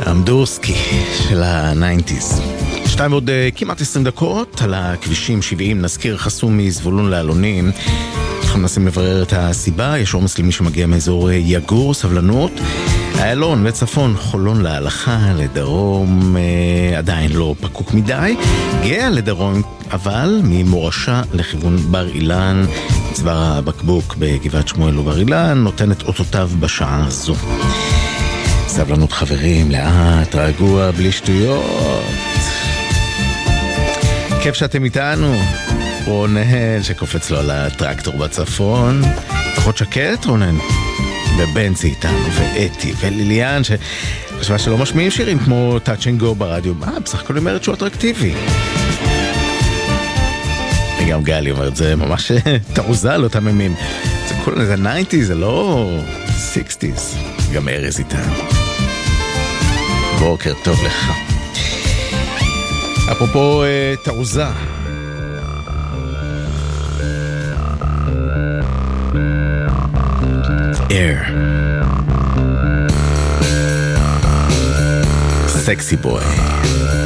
אמדורסקי של ה-90s. 2 עוד כמעט 20 דקות על הכבישים 70, נזכיר חסום מזבולון לאלונים. אנחנו מנסים לברר את הסיבה, יש עומס למי שמגיע מאזור יגור, סבלנות. איילון וצפון, חולון להלכה, לדרום עדיין לא פקוק מדי. גאה לדרום, אבל ממורשה לכיוון בר אילן, צוואר הבקבוק בגבעת שמואל ובר אילן, נותן את אותותיו בשעה הזו. סבלנות חברים, לאט, רגוע, בלי שטויות. כיף שאתם איתנו. רונן שקופץ לו על הטרקטור בצפון. פחות שקט רונן. ובנצי איתנו, ואתי, וליליאן שחשבה שלא משמיעים שירים כמו Touch and Go ברדיו. בסך הכל אומרת שהוא אטרקטיבי. וגם גלי אומרת, זה ממש תרוזה, לא תממים. זה 90s, זה לא 60s. גם ארז איתנו. בוקר טוב לך. אפרופו תרוזה. Air. Sexy boy.